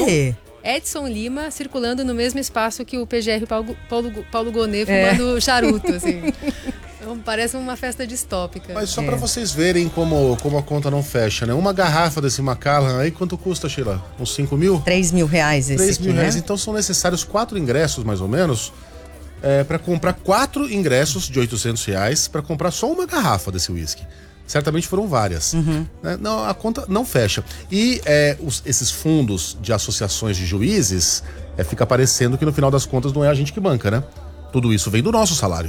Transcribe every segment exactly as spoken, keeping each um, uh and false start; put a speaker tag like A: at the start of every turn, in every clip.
A: quê?
B: Edson Lima circulando no mesmo espaço que o P G R Paulo, Paulo, Paulo Gonet fumando é. charuto, assim. Então, parece uma festa distópica.
C: Mas só
A: é.
C: pra vocês verem como, como a conta não fecha, né? Uma garrafa desse Macallan, aí quanto custa, Sheila? Uns cinco mil?
A: três mil reais esse
C: três mil
A: aqui,
C: reais.
A: né?
C: Então são necessários quatro ingressos, mais ou menos, é, pra comprar quatro ingressos de oitocentos reais pra comprar só uma garrafa desse uísque. Certamente foram várias.
A: Uhum.
C: Né? Não, a conta não fecha. E é, os, esses fundos de associações de juízes, é, fica parecendo que no final das contas não é a gente que banca, né? Tudo isso vem do nosso salário.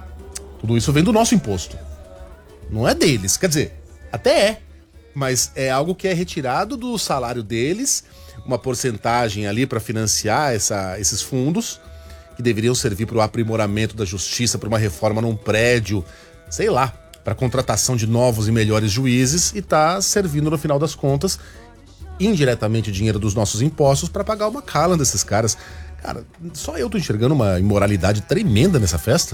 C: Tudo isso vem do nosso imposto. Não é deles. Quer dizer, até é. Mas é algo que é retirado do salário deles, uma porcentagem ali para financiar essa, esses fundos, que deveriam servir para o aprimoramento da justiça, para uma reforma num prédio, sei lá, para contratação de novos e melhores juízes, e tá servindo no final das contas indiretamente o dinheiro dos nossos impostos para pagar uma cala desses caras. Cara, só eu tô enxergando uma imoralidade tremenda nessa festa.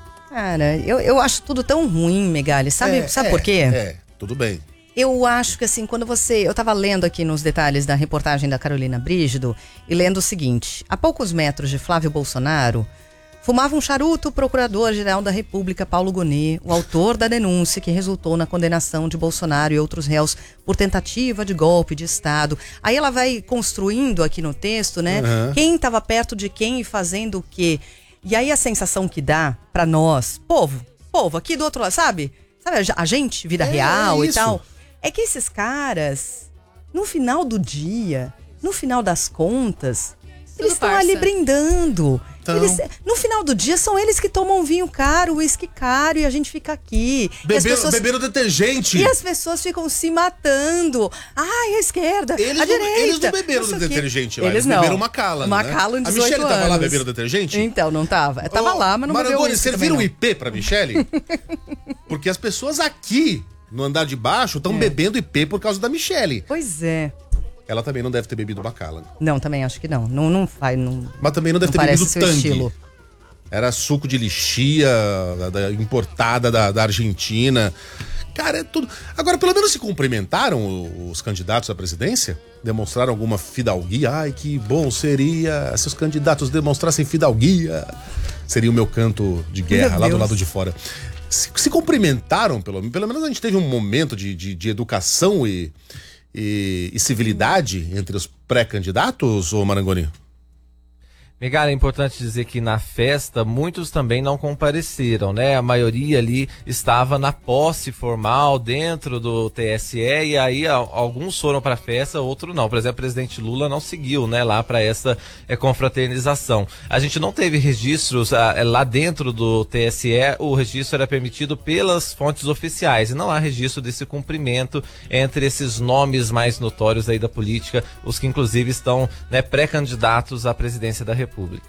A: Cara, eu, eu acho tudo tão ruim, Megali. Sabe,
C: é,
A: sabe
C: é,
A: por quê?
C: É, tudo bem.
A: Eu acho que assim, quando você... Eu tava lendo aqui nos detalhes da reportagem da Carolina Brígido e lendo o seguinte: a poucos metros de Flávio Bolsonaro, fumava um charuto o procurador-geral da República, Paulo Gonet, o autor da denúncia que resultou na condenação de Bolsonaro e outros réus por tentativa de golpe de Estado. Aí ela vai construindo aqui no texto, né? Uhum. Quem estava perto de quem e fazendo o quê. E aí a sensação que dá pra nós, povo, povo aqui do outro lado, sabe? Sabe a gente, vida é, real é e tal. É que esses caras, no final do dia, no final das contas, tudo eles estão ali brindando. Então... Eles, no final do dia, são eles que tomam vinho caro, uísque caro, e a gente fica aqui.
C: Beberam,
A: pessoas...
C: beberam detergente.
A: E as pessoas ficam se matando. Ai, a esquerda,
C: eles
A: a
C: não,
A: direita.
C: Eles não beberam não detergente lá,
A: eles,
C: eles
A: não.
C: beberam Macallan,
A: Macallan,
C: né?
A: dezoito
C: A Michele
A: anos.
C: tava lá bebendo detergente?
A: Então, não tava. Tava oh, lá, mas não bebeu
C: Marangoni,
A: uísque
C: serviram
A: também,
C: I P pra Michele? Porque as pessoas aqui, no andar de baixo, estão é. bebendo I P por causa da Michele.
A: Pois é.
C: Ela também não deve ter bebido Macallan.
A: Não, também acho que não. Não, não faz. Não,
C: mas também não deve
A: não
C: ter bebido Tang.
A: Estilo.
C: Era suco de lixia, da, da, importada da, da Argentina. Cara, é tudo. Agora, pelo menos se cumprimentaram os candidatos à presidência? Demonstraram alguma fidalguia? Ai, que bom seria se os candidatos demonstrassem fidalguia. Seria o meu canto de guerra, lá do lado de fora. Se, se cumprimentaram, pelo, pelo menos a gente teve um momento de, de, de educação e, e, e civilidade entre os pré-candidatos, ô Marangoni?
D: Megali, é importante dizer que na festa muitos também não compareceram, né? A maioria ali estava na posse formal dentro do T S E e aí a, alguns foram para a festa, outros não. Por exemplo, o presidente Lula não seguiu, né, lá para essa é, confraternização. A gente não teve registros a, lá dentro do T S E, o registro era permitido pelas fontes oficiais e não há registro desse cumprimento entre esses nomes mais notórios aí da política, os que inclusive estão, né, pré-candidatos à presidência da República. Pública.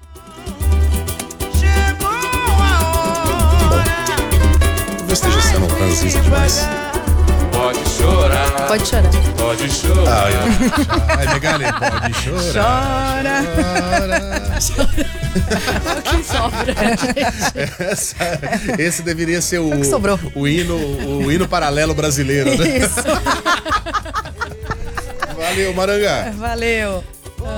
C: Talvez esteja sendo ranzinza demais.
D: Pode chorar.
B: Pode chorar.
D: Pode chorar.
C: Ai, Megali, pode chorar.
A: Chora.
B: Chora. O que sobra,
C: Essa, esse deveria ser o,
A: o, que sobrou.
C: o, hino, o hino paralelo brasileiro, né?
A: Isso.
C: Valeu, Maranga.
A: Valeu.